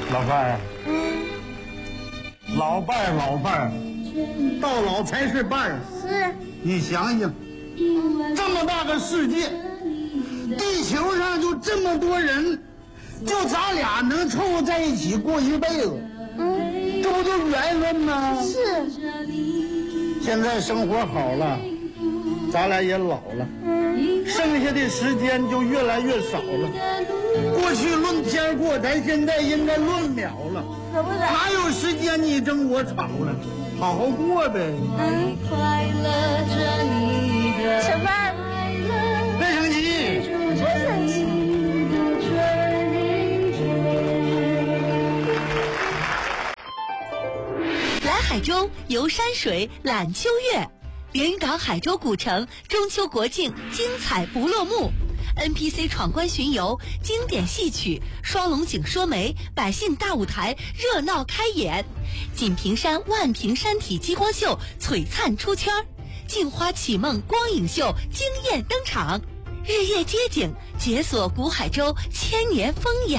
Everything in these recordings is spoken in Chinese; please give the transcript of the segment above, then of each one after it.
老伴儿啊，老伴儿，老伴儿，到老才是伴儿。 是。 你想想，这么大个世界，地球上就这么多人，就咱俩能凑合在一起过一辈子，这不就缘分吗？ 是。 现在生活好了，咱俩也老了，剩下的时间就越来越少了。过去论天过，咱现在应该论秒了。 可不然。 哪有时间你争我吵了？好好过呗。 吃饭。 别生气。 不生气。 来海州游山水览秋月，连云港海州古城中秋国庆精彩不落幕。NPC 闯关巡游，经典戏曲，双龙井说媒，百姓大舞台热闹开演。锦屏山万屏山体激光秀璀璨出圈，镜花启梦光影秀惊艳登场。日夜街景，解锁古海州千年风雅。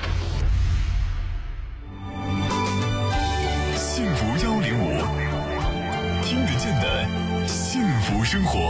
幸福105，听得见的幸福生活。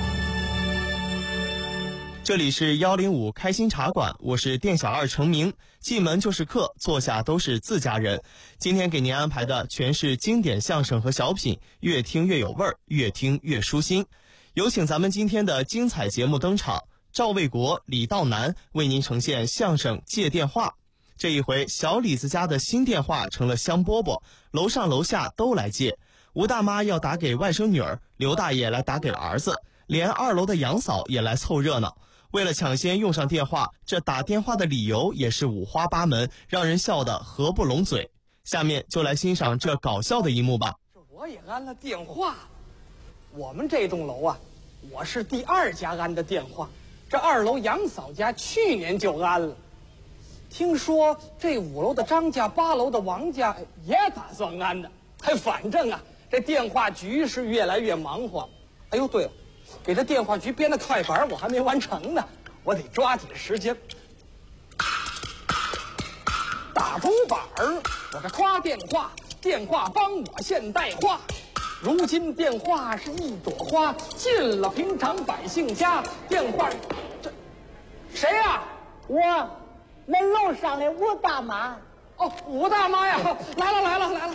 这里是105开心茶馆，我是店小二程明，进门就是客，坐下都是自家人。今天给您安排的全是经典相声和小品，越听越有味儿，越听越舒心。有请咱们今天的精彩节目登场，赵卫国、李道南为您呈现相声借电话。这一回小李子家的新电话成了香饽饽，楼上楼下都来借。吴大妈要打给外甥女儿，刘大爷来打给了儿子，连2楼的杨嫂也来凑热闹。为了抢先用上电话，这打电话的理由也是五花八门，让人笑得合不拢嘴。下面就来欣赏这搞笑的一幕吧。 我也安了电话，我们这栋楼啊，我是第2家安的电话，这2楼杨嫂家去年就安了。听说这5楼的张家、8楼的王家也打算安的。反正啊，这电话局是越来越忙活。哎呦，对了，给这电话局编的快板我还没完成呢，我得抓紧时间打主板儿。我这夸电话，电话帮我现代化。如今电话是一朵花，进了平常百姓家。电话，这谁呀？ 我，那楼上的吴大妈。 哦，吴大妈呀，来了。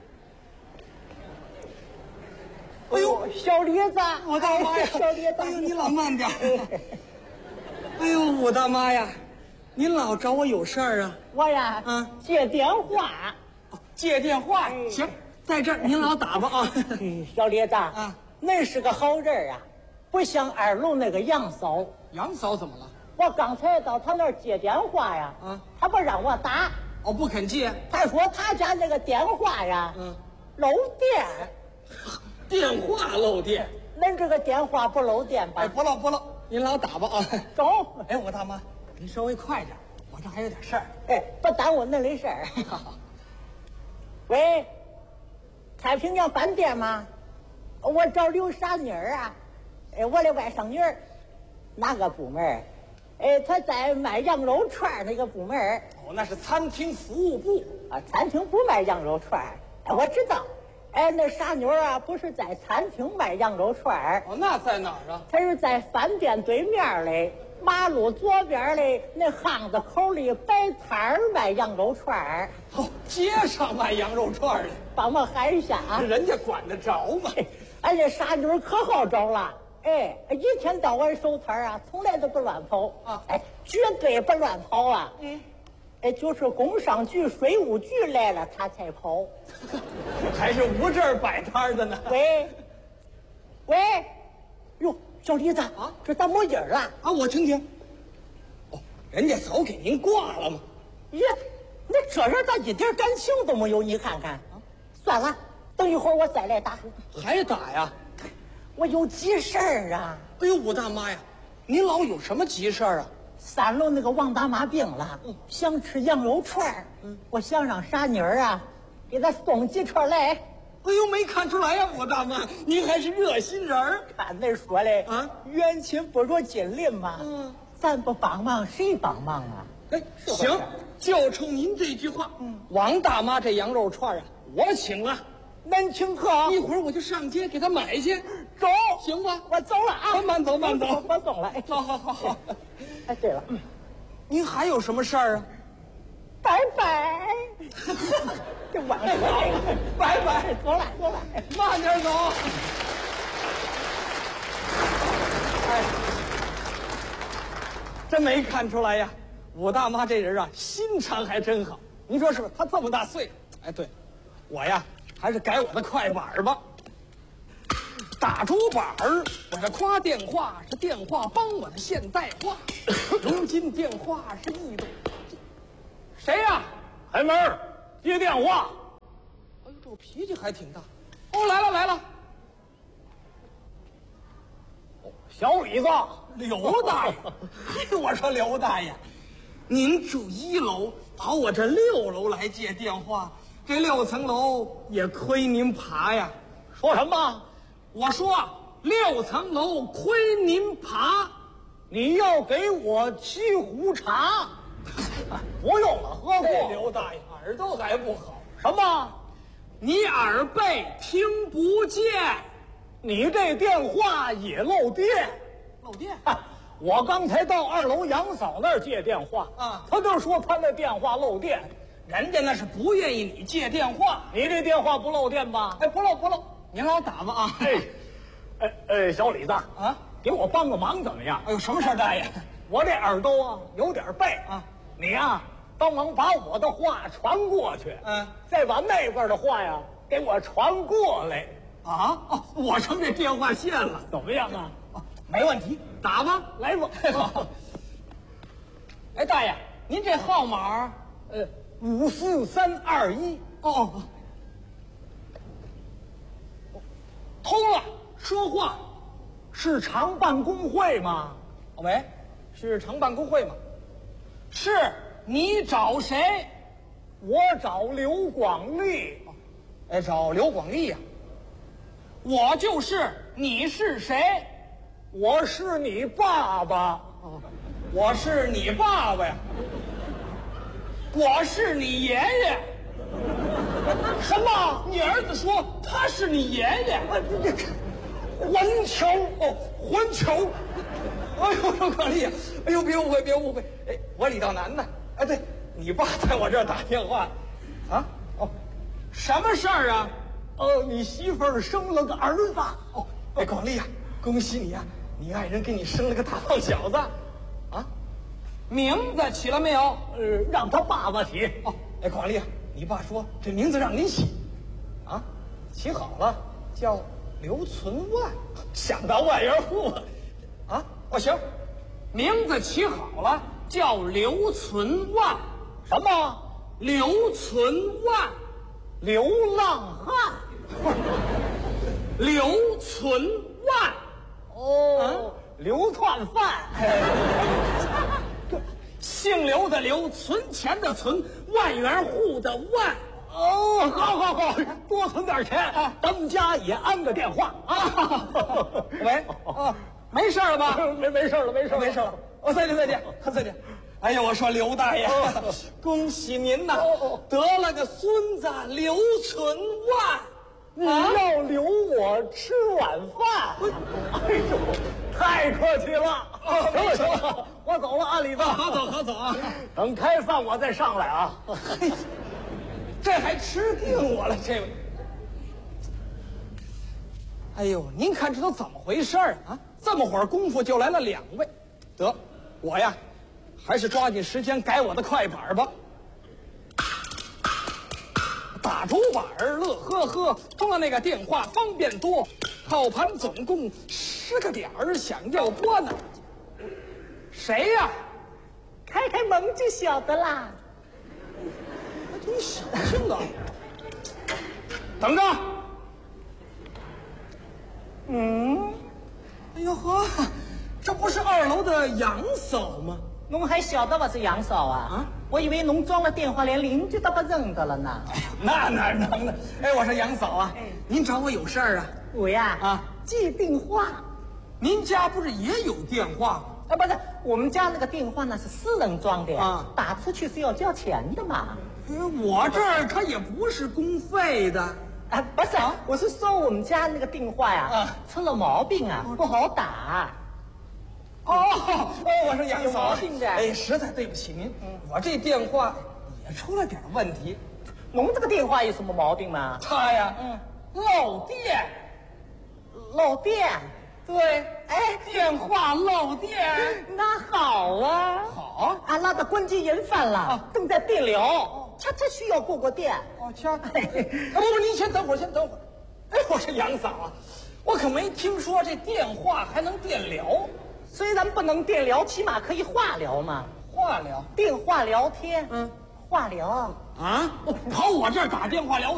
哎呦， 小李子， 吴大妈呀， 小李子， 哎呦，你老慢点。哎呦，吴大妈呀，您老找我有事儿啊？ 我呀，借电话。 借电话，行，在这儿您老打吧啊。 小李子啊，恁是个好人啊，不像2楼那个杨嫂。 杨嫂怎么了？ 我刚才到他那儿接电话呀，他不让我打。 哦，不肯借。 他说他家那个电话呀，漏电。 电话漏电？ 恁这个电话不漏电吧？ 哎，不漏，您老打吧啊。 中。 哎，吴大妈，您稍微快点，我这还有点事儿。 哎，不耽误恁的事儿。喂，太平洋饭店吗？我找刘傻妮儿啊。哎，我的外甥女儿。哪个部门？哎，她在卖羊肉串那个部门。 哦，那是餐厅服务部啊，餐厅不卖羊肉串。哎，我知道。哎，那傻妞啊，不是在餐厅卖羊肉串。 哦，那在哪儿啊？ 她是在饭店对面嘞，马路左边嘞那巷子口里摆摊儿卖羊肉串。 哦，街上卖羊肉串的， 帮忙喊一下啊！ 人家管得着吗？ 哎，这傻妞可好找了。哎，一天到晚守摊啊，从来都不乱跑啊！哎，绝对不乱跑啊！哎，就是工商局、税务局来了，他才跑。 还是我这儿摆摊的呢。 喂，哟，小李子啊，这咋没音儿了啊？我听听。哦，人家早给您挂了吗？ 耶，那这人咋一点感情都没有？你看看啊，算了，等一会儿我再来打。 还打呀？ 我有急事儿啊！ 哎呦，吴大妈呀，您老有什么急事儿啊 ？3楼那个王大妈病了，想吃羊肉串我想让傻妮儿啊给她送几串来。 哎呦，没看出来呀，吴大妈，您还是热心人儿。 看那说嘞啊，远亲不如近邻嘛。咱不帮忙谁帮忙啊？ 哎，行， 就冲您这句话，王大妈这羊肉串啊，我请了。 您请客， 一会儿我就上街给他买去， 走， 行吧？ 我走了啊， 慢走，慢走， 我走了。 好。 哎，对了， 您还有什么事儿啊？ 拜拜。这晚上拜拜， 走了， 慢点走。哎，真没看出来呀，武大妈这人啊，心肠还真好。您说是不是？她这么大岁数，哎，对，我呀还是改我的快板吧。打竹板儿，我这夸电话是电话帮我的现代化，如今电话是异动。谁呀？ 开门，接电话。 哎呦，这脾气还挺大。哦，来了。 小李子， 刘大爷，嘿，我说刘大爷，您住1楼，跑我这6楼来接电话，这6层楼也亏您爬呀。 说什么？ 我说6层楼亏您爬， 你要给我沏壶茶？不用了，喝过。 刘大爷耳朵还不好。 什么？ 你耳背听不见？ 你这电话也漏电？ 漏电？ 我刚才到2楼杨嫂那儿接电话啊， 他就说他那电话漏电， 人家那是不愿意你接电话。 你这电话不漏电吧？ 哎，不漏，您让我打吧啊！ 小李子啊， 给我帮个忙怎么样？ 哎呦，什么事儿，大爷？ 我这耳朵啊有点背啊， 你呀帮忙把我的话传过去，再把那边的话呀给我传过来。 啊？哦，我成这电话线了， 怎么样啊？ 没问题，打吧， 来吧。 哎，大爷，您这号码 54321。 哦，通了，说话。 是常办公会吗？ 喂，是常办公会吗？是，你找谁？ 我找刘广利。 哎，找刘广利呀。我就是，你是谁？ 我是你爸爸。 我是你爸爸呀。我是你爷爷。什么？你儿子说他是你爷爷？混球哦，混球！哎呦，刘广利呀！哎呦，别误会！哎，我李道南呢？哎，对，你爸在我这儿打电话，啊？哦，什么事儿啊？ 你媳妇儿生了个儿子。 哦，哎，广利呀，恭喜你呀！你爱人给你生了个大胖小子，啊？名字起了没有？ 让他爸爸起。 哦，哎，广利呀，你爸说这名字让你起，啊？起好了，叫刘存万，想当万元户了，啊？哦，行，名字起好了，叫刘存万。 什么？ 刘存万， 流浪汉。 刘存万。 哦，流窜饭。 姓刘的刘，存钱的存，万元户的万。 哦，好，多存点钱啊！咱们家也安个电话啊。喂，没事了吧？ 没事了。 哦，再见。哎呀，我说刘大爷，恭喜您呐，得了个孙子刘存万。 你要留我吃晚饭？哎呦，太客气了。行了，我走了啊，李子。 好走啊！ 等开饭我再上来啊。 这还吃定我了，这位。哎呦，您看这都怎么回事啊？这么会儿功夫就来了2位，得，我呀，还是抓紧时间改我的快板吧。打竹板儿乐呵呵，通了那个电话方便多，号盘总共10个点儿，想要拨呢。谁呀？ 开门就晓得啦。 还挺小性的。等着。哎呦呵，这不是2楼的杨嫂吗？ 侬还晓得我是杨嫂啊？我以为侬装了电话，连邻居都不认得了呢。 哎呀，那哪能呢？哎，我说杨嫂啊，您找我有事儿啊？ 我呀，接电话。 您家不是也有电话吗？ 不是，我们家那个电话呢是私人装的啊， 打出去是要交钱的嘛。 我这儿它也不是公费的。 啊，不是，我是说我们家那个电话呀，出了毛病啊，不好打。 我说杨有嫂毛病的。 哎，实在对不起您，我这电话也出了点问题。 侬这个电话有什么毛病吗？ 它呀，漏电。 漏电。 对，电话漏电。 那好啊， 好啊，那个关机人犯了，正在电疗，恰恰需要过电。 不，您先等会儿，先等会儿。哎，我说杨嫂啊，我可没听说这电话还能电疗。 虽然不能电疗，起码可以话聊嘛。 话聊， 电话聊天，话聊。 啊，跑我这儿打电话聊